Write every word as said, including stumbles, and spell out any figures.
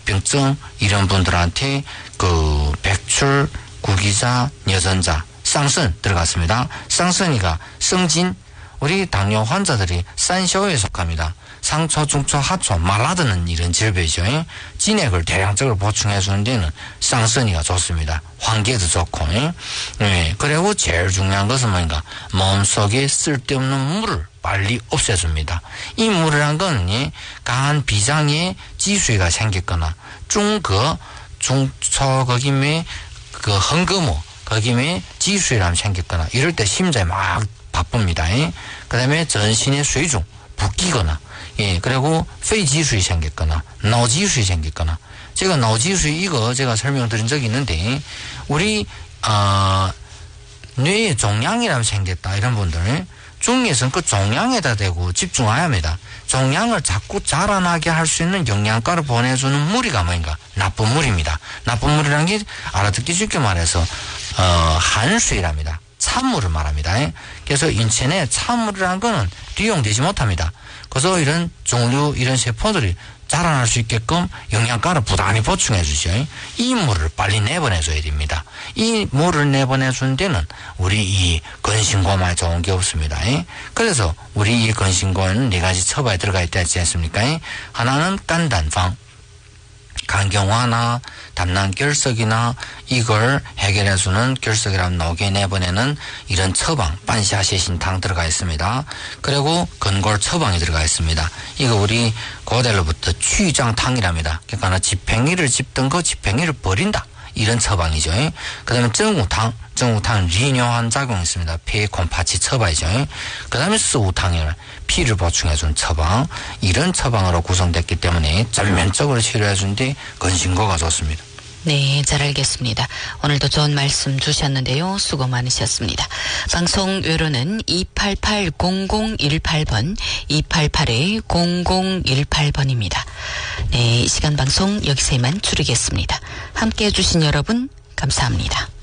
합병증 이런 분들한테 그 백출, 구기자, 여전자, 쌍선 들어갔습니다. 쌍선이가 성진, 우리 당뇨 환자들이 산쇼에 속합니다. 상초, 중초, 하초, 말라드는 이런 질병이죠. 진액을 대량적으로 보충해 주는 데는 쌍선이가 좋습니다. 환기에도 좋고. 예. 그리고 제일 중요한 것은 뭔가 몸속에 쓸데없는 물을 빨리 없애줍니다. 이 물이란 건 예, 강한 비장에 지수가 생겼거나 중거, 중초 거기에 그 흥금호 거기에 지수라면 생겼거나 이럴 때 심장이 막 바쁩니다. 예. 그 다음에 전신의水肿 붓기거나 예, 그리고肺积水 생겼거나脑积水 생겼거나 제가脑积水 이거 제가 설명드린 적이 있는데 우리 어, 뇌에 종양이라면 생겼다 이런 분들 중에서는 그 종양에다 대고 집중해야 합니다. 종양을 자꾸 자라나게 할 수 있는 영양가를 보내주는 무리가 뭔가 나쁜 물입니다. 나쁜 물이라는 게 알아듣기 쉽게 말해서 어, 한수이랍니다. 찬물을 말합니다. 그래서 인체 내 찬물이라는 거는利用되지 못합니다. 그래서 이런 종류 이런 세포들이 자라날 수 있게끔 영양가를 부단히 보충해 주죠. 이 물을 빨리 내보내줘야 됩니다. 이 물을 내보내준 데는 우리 이 건신고만 좋은 게 없습니다. 그래서 우리 이 건신고는 네 가지 처방에 들어가 있지 않습니까? 하나는 간단방, 간경화나 담낭결석이나 이걸 해결해주는 결석이라는 녹에 내보내는 이런 처방, 반샤시신탕 들어가 있습니다. 그리고 건골 처방이 들어가 있습니다. 이거 우리 고대로부터 취장탕이랍니다. 그러니까 집행이를 집던 거 집행이를 버린다. 이런 처방이죠. 그 다음에 정우탕, 정우탕은 리뇨한 작용이 있습니다. 폐 곰파치 처방이죠. 그 다음에 수우탕이는 피를 보충해준 처방, 이런 처방으로 구성됐기 때문에 전면적으로 치료해준 뒤 건신고가 좋습니다. 네, 잘 알겠습니다. 오늘도 좋은 말씀 주셨는데요. 수고 많으셨습니다. 방송 외로는 이팔팔 공공일팔 번, 이팔팔 공공일팔 번입니다. 네, 이 시간 방송 여기서 이만 줄이겠습니다. 함께 해주신 여러분 감사합니다.